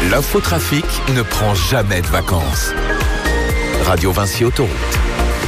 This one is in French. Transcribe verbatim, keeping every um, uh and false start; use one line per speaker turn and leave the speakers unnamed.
L'infotrafic ne prend jamais de vacances. Radio Vinci Autoroute.